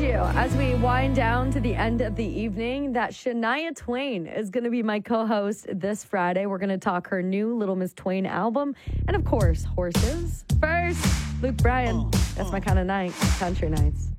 you as we wind down to the end of the evening that Shania Twain is going to be my co-host this Friday. We're going to talk her new Little Miss Twain album and, of course, horses. First, Luke Bryan. That's my kind of night. Country Nights.